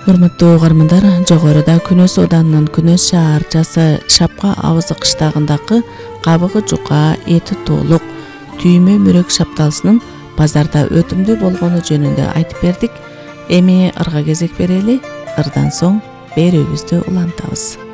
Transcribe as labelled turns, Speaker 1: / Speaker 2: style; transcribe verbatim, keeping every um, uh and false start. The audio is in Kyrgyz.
Speaker 1: Урматтуу угармандар, жогоруда Күнөс Ауданынын Күнөс шаарчасы Шапка Абызы кыштагындагы кабыгы жука, эти толук түймө мүрөк шапталысынын базарда өтүмдүү болгону жөнүндө айтып бердик. Эми ырга кезек берели, ырдан соң берүүбүздү улантабыз.